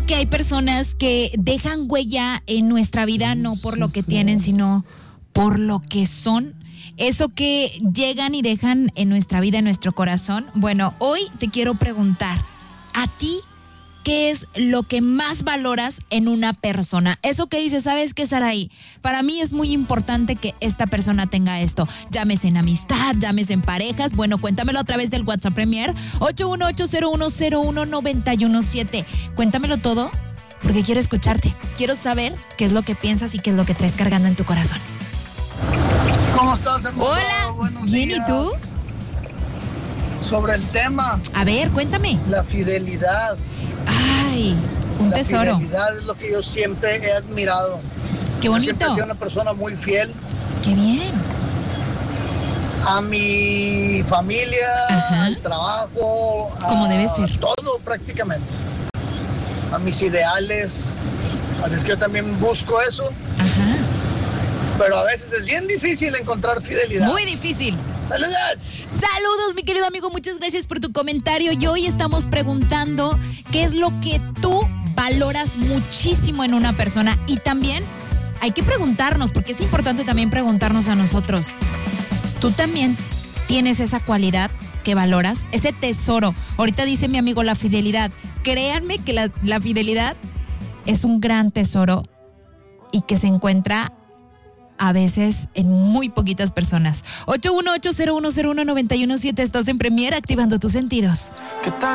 que hay personas que dejan huella en nuestra vida no por lo que tienen, sino por lo que son. Eso que llegan y dejan en nuestra vida, en nuestro corazón. Bueno, hoy te quiero preguntar, ¿a ti qué es lo que más valoras en una persona? Eso que dices, ¿sabes qué, Saraí? Para mí es muy importante que esta persona tenga esto. Llámese en amistad, llámese en parejas. Bueno, cuéntamelo a través del WhatsApp Premier 818-0101-917. Cuéntamelo todo porque quiero escucharte. Quiero saber qué es lo que piensas y qué es lo que traes cargando en tu corazón. ¿Cómo estás, hermoso? Hola, buenos bien, días. ¿y tú? Sobre el tema, A ver, cuéntame. la fidelidad. Ay, un tesoro. La fidelidad es lo que yo siempre he admirado. Qué Yo siempre he bonito. sido una persona muy fiel Qué bien. a mi familia, Ajá. al trabajo, Como debe ser. todo prácticamente. A mis ideales. Así es que yo también busco eso, Ajá. pero a veces es bien difícil encontrar fidelidad. Muy difícil. ¡Saludos! Saludos, mi querido amigo, muchas gracias por tu comentario. Y hoy estamos preguntando qué es lo que tú valoras muchísimo en una persona. Y también hay que preguntarnos, porque es importante también preguntarnos a nosotros. ¿Tú también tienes esa cualidad que valoras? Ese tesoro. Ahorita dice mi amigo la fidelidad. Créanme que la fidelidad es un gran tesoro y que se encuentra a veces en muy poquitas personas. 818-0101-917. Estás en Premier, activando tus sentidos. ¿Qué tal?